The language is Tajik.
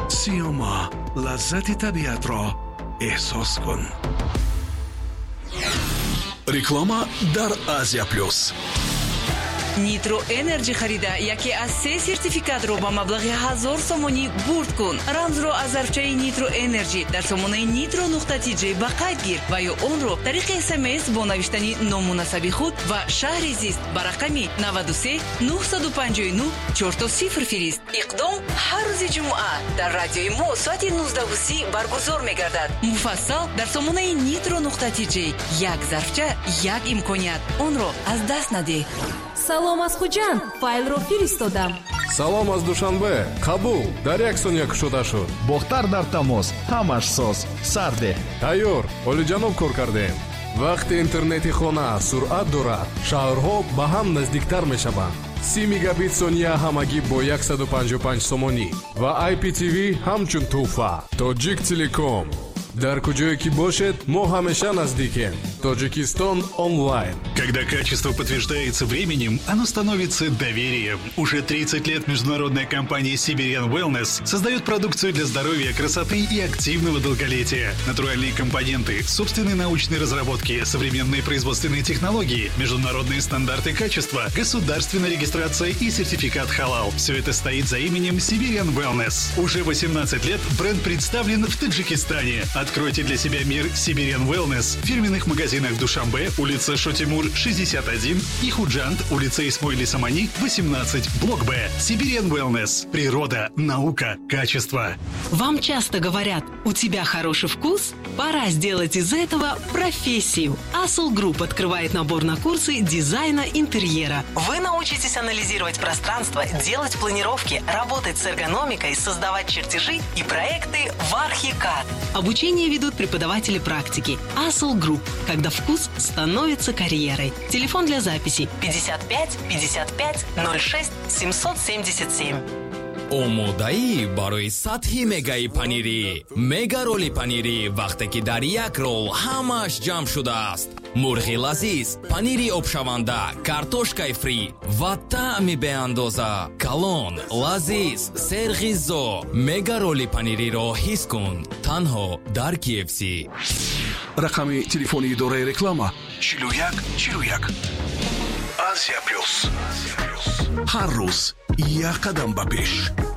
سیاما، لذت طبیعت را احساس کن. реклама дар Азия Плюс. Nitro Energy харида яке аз 3 сертификатро ба маблағи 1000 сомонӣ бурд кун. Рамзро аз зарфчаи Nitro Energy дар сомонаи nitro.tj ба қайд гир ва ё онро тариқи SMS бо навиштани номунасаби худ ва шаҳри зист ба рақами 93 959 40 фирист. Иқдом ҳар рӯзи ҷумъа дар радиои мо соати 19:30 баргузор мегардад. Муфассал дар сомонаи nitro.tj. Як зарфча, як имконият. Онро аз даст надеҳ. Салом аз Хуҷанд, файлро фиристодам. Салом аз Душанбе, қабул, дар як сония кушода шуд. Бохтар дар тамос, ҳамаш соз, сарде. Тайёр, олиҷаноб кор кардем. Вақти интернети хона суръат дорад, шаҳрҳо ба ҳам наздиктар мешаванд. 30 мегабит сония ҳамагӣ бо 155 сомонӣ ва IPTV ҳамчун туҳфа. Тоҷик Телеком. Дар куҷое ки бошед, мо ҳамеша наздикем. Таджикистон онлайн. Когда качество подтверждается временем, оно становится доверием. Уже 30 лет международная компания Siberian Wellness создает продукцию для здоровья, красоты и активного долголетия. Натуральные компоненты, собственные научные разработки, современные производственные технологии, международные стандарты качества, государственная регистрация и сертификат халал. Все это стоит за именем Siberian Wellness. Уже 18 лет бренд представлен в Таджикистане. Откройте для себя мир Siberian Wellness в фирменных магазинах в Душанбе, улица Шотимур, 61, и Худжанд, улица Исмоили Самани, 18, блок Б. Siberian Wellness. Природа, наука, качество. Вам часто говорят, у тебя хороший вкус? Пора сделать из этого профессию. Asl Group открывает набор на курсы дизайна интерьера. Вы научитесь анализировать пространство, делать планировки, работать с эргономикой, создавать чертежи и проекты в Archicad. Обучение ведут преподаватели практики. Asl Group. Когда вкус становится карьерой. Телефон для записи 55 55 06 777. омодаӣ барои сатҳи мегаи панири. Мега роли панири вақте ки дар як рол ҳамааш ҷамъ шудааст. мурғи лазиз, панири обшаванда, картошкаи фри ва таъми беандоза. калон, лазиз, серғизо. мега роли панириро ҳис кун. танҳо дар KFC. рақами телефони идораи реклама 41 41. Азия Плюс. ҳар рӯз як қадам ба пеш.